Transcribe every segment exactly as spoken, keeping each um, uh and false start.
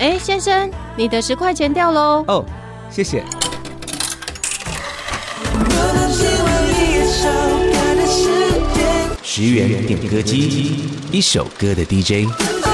哎，先生，你的十块钱掉喽。 哦，谢谢。十元点歌机，一首歌的 D J。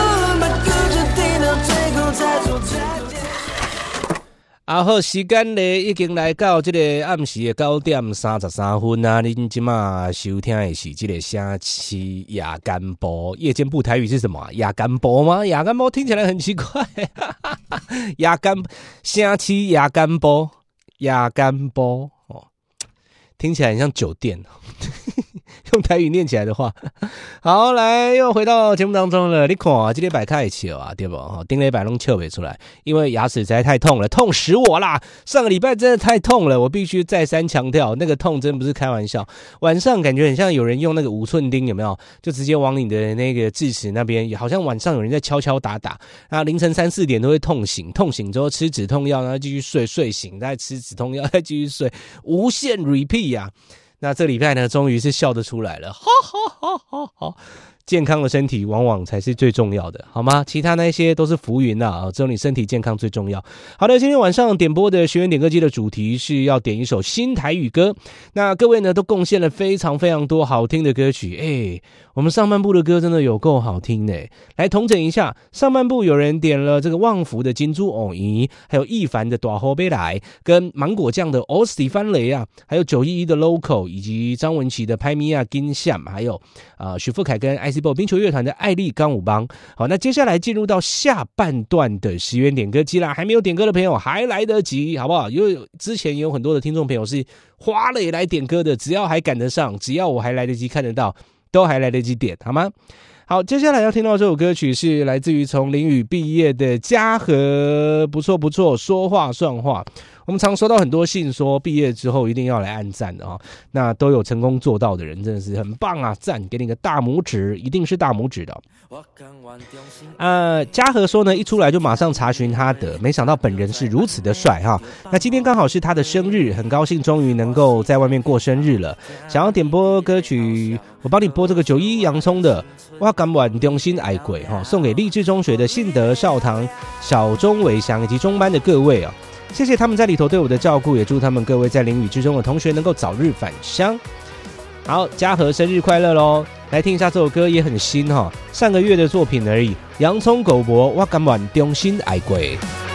啊好，时间咧已经来到这个暗时的九点三十三分啊！您今嘛收听的是这个星期夜间播，夜间部台语是什么？夜间播吗？夜间播听起来很奇怪。夜间星期夜间播，夜间播哦，听起来很像酒店。用台语念起来的话，好，来又回到节目当中了。你看啊，这礼拜开始笑啊，对不？哈，顶礼拜拢笑不出来，因为牙齿实在太痛了，痛死我啦！上个礼拜真的太痛了，我必须再三强调，那个痛真不是开玩笑。晚上感觉很像有人用那个五寸钉，有没有？就直接往你的那个智齿那边，好像晚上有人在敲敲打打。啊，凌晨三四点都会痛醒，痛醒之后吃止痛药，然后继续睡，睡醒再吃止痛药，再继续睡，无限 repeat 呀、啊。那这礼拜呢，终于是笑得出来了，哈哈哈哈哈！健康的身体往往才是最重要的，好吗？其他那些都是浮云啊，只有你身体健康最重要。好的，今天晚上点播的学员点歌机的主题是要点一首新台语歌。那各位呢都贡献了非常非常多好听的歌曲，哎，我们上半部的歌真的有够好听的。来统整一下，上半部有人点了这个旺福的金珠偶仪，还有易凡的大后杯来，跟芒果酱的欧斯蒂翻雷啊，还有九一一的 Local， 以及张文琪的拍咪亚金相，还有呃许富凯跟 I C冰球乐团的艾丽钢舞帮。好，那接下来进入到下半段的十元点歌机啦，还没有点歌的朋友还来得及，好不好？因为之前有很多的听众朋友是花了也来点歌的，只要还赶得上，只要我还来得及看得到，都还来得及点，好吗？好，接下来要听到这首歌曲是来自于从林语毕业的嘉禾，不错不错，说话算话。我们常收到很多信说毕业之后一定要来按赞的、哦、那都有成功做到的人真的是很棒啊，赞，给你个大拇指，一定是大拇指的、哦。呃，嘉禾说呢，一出来就马上查询哈德，没想到本人是如此的帅哈。那今天刚好是他的生日，很高兴终于能够在外面过生日了。想要点播歌曲，我帮你播这个九一洋葱的我甘愿中心爱鬼哈，送给励志中学的信德、少堂、小钟伟翔以及中班的各位啊。谢谢他们在里头对我的照顾，也祝他们各位在淋雨之中的同学能够早日返乡。好，嘉禾生日快乐咯！来听一下这首歌，也很新哈，上个月的作品而已。洋葱狗博，我甘愿中心爱过。